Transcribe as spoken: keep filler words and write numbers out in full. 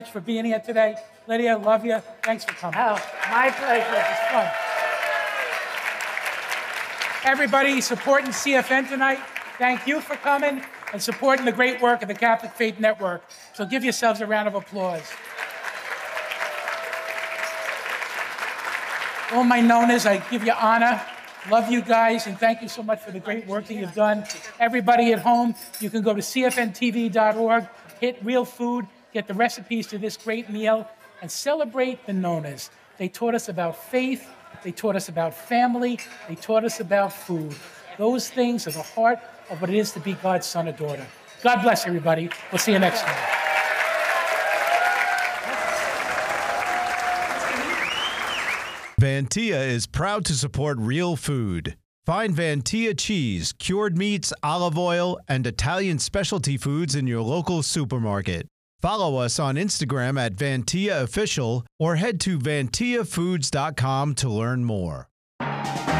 for being here today. Lydia, love you. Thanks for coming. Oh, my pleasure. It's fun. Everybody supporting C F N tonight, thank you for coming and supporting the great work of the Catholic Faith Network. So give yourselves a round of applause. All my knowners, I give you honor. Love you guys, and thank you so much for the great work that you've done. Everybody at home, you can go to C F N T V dot org, hit Real Food, get the recipes to this great meal, and celebrate the Nonas. They taught us about faith, they taught us about family, they taught us about food. Those things are the heart of what it is to be God's son or daughter. God bless everybody. We'll see you next time. Vantia is proud to support Real Food. Find Vantia cheese, cured meats, olive oil, and Italian specialty foods in your local supermarket. Follow us on Instagram at Vantia Official or head to vantia foods dot com to learn more.